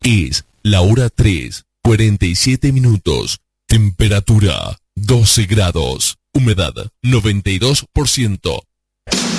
Es la hora 3:47. Temperatura 12 grados. Humedad 92%.